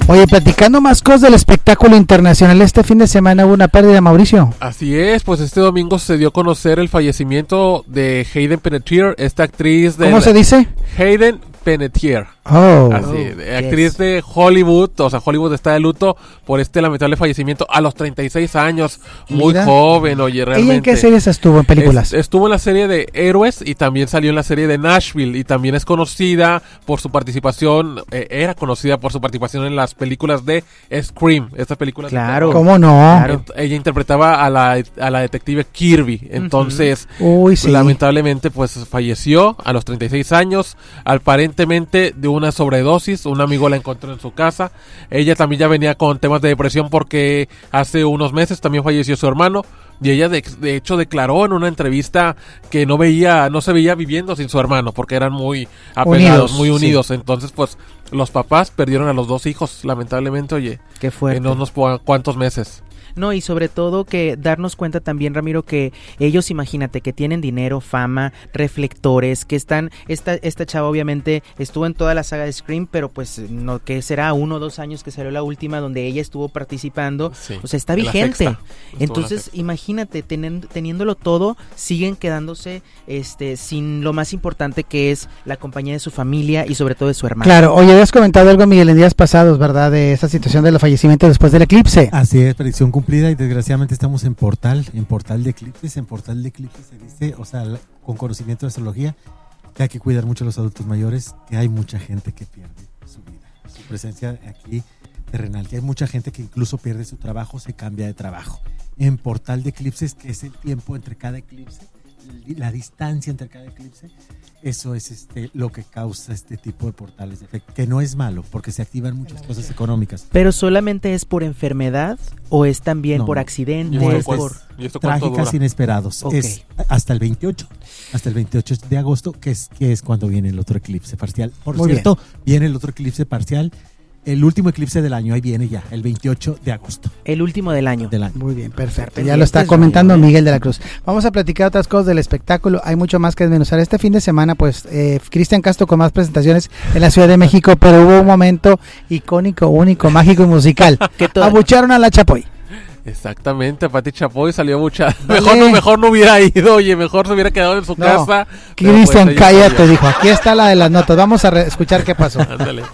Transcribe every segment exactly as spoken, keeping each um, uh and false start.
Oye, platicando más cosas del espectáculo internacional, este fin de semana hubo una pérdida, Mauricio. Así es, pues este domingo se dio a conocer el fallecimiento de Hayden Panettiere, esta actriz de... ¿Cómo la... se dice? Hayden Panettiere. Oh. Así, Oh, actriz yes. de Hollywood, o sea, Hollywood está de luto por este lamentable fallecimiento a los treinta y seis años, muy Mira. joven, oye, realmente. ¿Ella en qué series estuvo en películas? Es, estuvo en la serie de Héroes y también salió en la serie de Nashville y también es conocida por su participación, eh, era conocida por su participación en las películas de Scream, estas películas. Claro. De ¿Cómo no? Claro. Ella interpretaba a la, a la detective Kirby, entonces, uh-huh. Uy, sí. lamentablemente, pues falleció a los treinta y seis años, aparentemente de una sobredosis. Un amigo la encontró en su casa. Ella también ya venía con temas de depresión porque hace unos meses también falleció su hermano y ella de, de hecho declaró en una entrevista que no veía, no se veía viviendo sin su hermano porque eran muy apegados, unidos, muy unidos. Sí. Entonces, pues los papás perdieron a los dos hijos, lamentablemente, oye. Qué fuerte. En unos cuantos meses. No, y sobre todo que darnos cuenta también, Ramiro, que ellos, imagínate, que tienen dinero, fama, reflectores, que están, esta, esta chava obviamente estuvo en toda la saga de Scream, pero pues no, que será uno o dos años que salió la última donde ella estuvo participando, sí, o sea, está vigente. Entonces, imagínate, teniendo, teniéndolo todo, siguen quedándose este sin lo más importante que es la compañía de su familia y sobre todo de su hermano. Claro, oye, habías comentado algo, Miguel, en días pasados, ¿verdad? De esa situación del fallecimiento después del eclipse. Así es, predicción cumplida. Cumplida y desgraciadamente estamos en portal, en portal de eclipses, en portal de eclipses se dice, o sea, con conocimiento de astrología, que hay que cuidar mucho a los adultos mayores, que hay mucha gente que pierde su vida, su presencia aquí terrenal, que hay mucha gente que incluso pierde su trabajo, se cambia de trabajo. En portal de eclipses, que es el tiempo entre cada eclipse, la distancia entre cada eclipse, eso es este lo que causa este tipo de portales de efecto, que no es malo porque se activan muchas cosas económicas. ¿Pero solamente es por enfermedad o es también no, por accidentes? No, es por ¿Y esto trágicas dura? Inesperados. Okay. Es hasta el veintiocho, hasta el veintiocho de agosto, que es, que es cuando viene el otro eclipse parcial. Por Muy cierto, bien. viene el otro eclipse parcial. El último eclipse del año, ahí viene ya, el veintiocho de agosto. El último del año. Del año. Muy bien, perfecto. Ya lo está comentando Miguel de la Cruz. Vamos a platicar otras cosas del espectáculo. Hay mucho más que desmenuzar. Este fin de semana, pues, eh, Cristian Castro con más presentaciones en la Ciudad de México, pero hubo un momento icónico, único, mágico y musical. Que todo... Abucharon a la Chapoy. Exactamente, Pati Chapoy salió mucha. Vale. Mejor no, mejor no hubiera ido, oye, mejor se hubiera quedado en su no. casa. Cristian, pues, cállate, dijo. Aquí está la de las notas. Vamos a re- escuchar qué pasó. Ándale.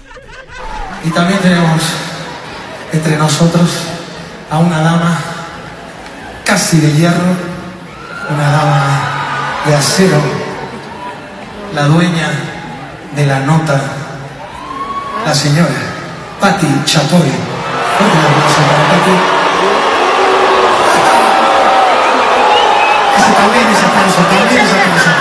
Y también tenemos entre nosotros a una dama casi de hierro, una dama de acero, la dueña de la nota, la señora Pati Chapoy. Fuerte el aplauso para Pati. Ese también es aplauso, también es aplauso.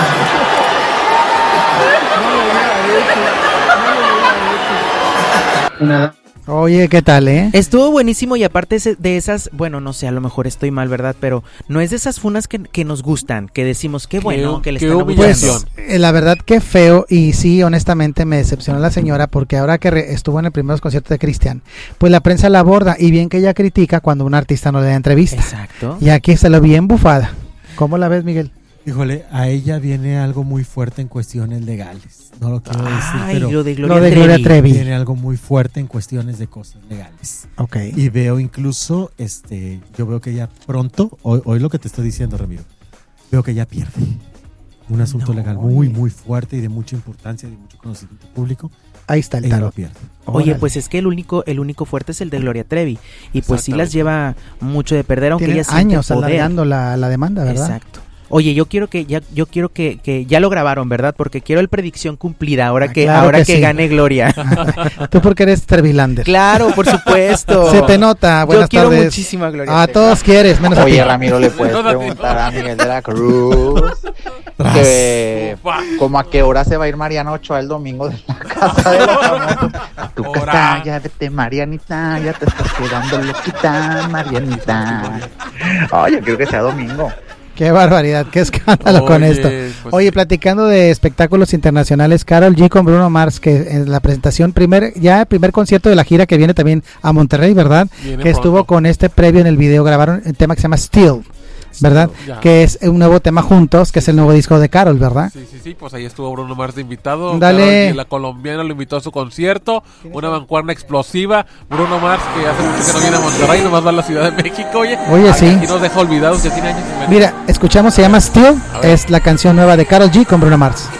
Una... Oye, ¿qué tal, eh? Estuvo buenísimo y aparte de esas, bueno, no sé, a lo mejor estoy mal, ¿verdad? Pero no es de esas funas que, que nos gustan, que decimos, qué bueno, qué, que le qué están humillación. Pues, eh, la verdad que feo y sí, honestamente me decepcionó la señora porque ahora que re- estuvo en el primer concierto de Cristian, pues la prensa la aborda y bien que ella critica cuando un artista no le da entrevista. Exacto. Y aquí se lo vi embufada. ¿Cómo la ves, Miguel? Híjole, a ella viene algo muy fuerte en cuestiones legales. No lo quiero decir, Ay, pero lo de Gloria, lo de Trevi. Gloria Trevi. Viene algo muy fuerte en cuestiones de cosas legales. Ok. Y veo incluso, este, yo veo que ella pronto, hoy, hoy lo que te estoy diciendo, Ramiro, veo que ella pierde. Un asunto no, legal muy, muy fuerte y de mucha importancia, de mucho conocimiento público. Ahí está el ella tarot. lo pierde. Oye, Órale. pues es que el único el único fuerte es el de Gloria Trevi. Y pues sí las lleva mucho de perder, aunque Tienen ella siente años poder. alargando la, la demanda, ¿verdad? Exacto. Oye, yo quiero que ya yo quiero que, que ya lo grabaron, ¿verdad? Porque quiero el predicción cumplida ahora Ah, que claro ahora que que, sí. gane Gloria. Tú porque eres Trevilander. Claro, por supuesto. Se te nota. Buenas yo quiero tardes. muchísimo a Gloria A Trevi. todos quieres, menos Oye, a ti. Ramiro, le puedes preguntar a Miguel de la Cruz que como a qué hora se va a ir Mariano Ochoa el domingo de la casa de los famosos. Tu casa, ya vete, Marianita, ya te estás quedando loquita, Marianita. Oye, yo creo que sea domingo. Qué barbaridad, qué escándalo Oye, con esto. pues, Oye, platicando de espectáculos internacionales, Karol G con Bruno Mars, que en la presentación, primer ya el primer concierto de la gira que viene también a Monterrey, ¿verdad? Viene que estuvo pronto. con este previo en el video, grabaron el tema que se llama Still. ¿verdad? Ya. Que es un nuevo tema juntos, que es el nuevo disco de Karol, ¿verdad? Sí, sí, sí, pues ahí estuvo Bruno Mars de invitado. Dale. Karol G, la colombiana, lo invitó a su concierto, una mancuerna explosiva. Bruno Mars, que hace mucho que no viene a Monterrey, nomás va a la Ciudad de México, oye. Oye, sí. Aquí nos deja olvidados que tiene años sin venir. Mira, escuchamos, se llama Still, es la canción nueva de Karol G con Bruno Mars.